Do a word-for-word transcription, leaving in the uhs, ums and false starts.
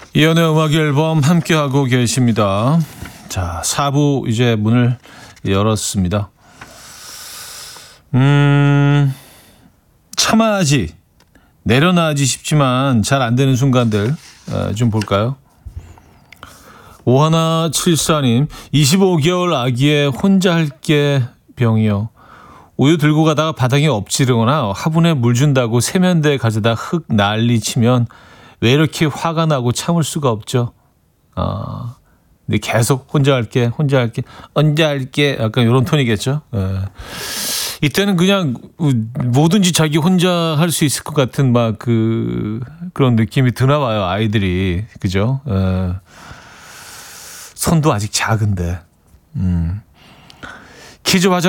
이연의 음악 앨범 함께하고 계십니다. 자, 사 부 이제 문을 열었습니다. 음, 참아야지, 내려놔야지 싶지만 잘 안 되는 순간들 어, 좀 볼까요? 오하나칠사 님, 이십오 개월 아기의 혼자 할게 병이요. 우유 들고 가다가 바닥에 엎지르거나 화분에 물 준다고 세면대에 가져다 흙 난리 치면 왜 이렇게 화가 나고 참을 수가 없죠. 아, 근데 계속 혼자 할게, 혼자 할게, 언제 할게, 약간 이런 톤이겠죠. 예. 이때는 그냥 뭐든지 자기 혼자 할 수 있을 것 같은 막 그 그런 느낌이 드나 봐요, 아이들이. 그죠? 예. 손도 아직 작은데. 음. 키즈 화장